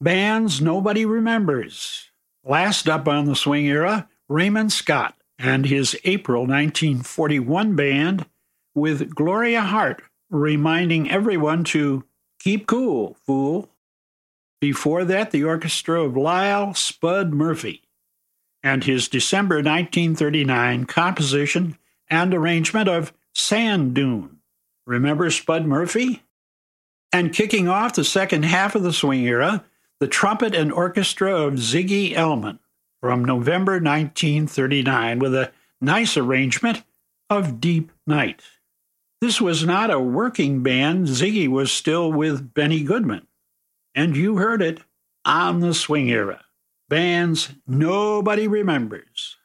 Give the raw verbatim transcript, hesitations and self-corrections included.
Bands nobody remembers. Last up on the swing era, Raymond Scott and his April nineteen forty-one band with Gloria Hart reminding everyone to keep cool, fool. Before that, the orchestra of Lyle Spud Murphy and his December nineteen thirty-nine composition and arrangement of Sand Dune. Remember Spud Murphy? And kicking off the second half of the swing era, the trumpet and orchestra of Ziggy Elman from November nineteen thirty-nine with a nice arrangement of Deep Night. This was not a working band. Ziggy was still with Benny Goodman. And you heard it on the swing era. Bands nobody remembers.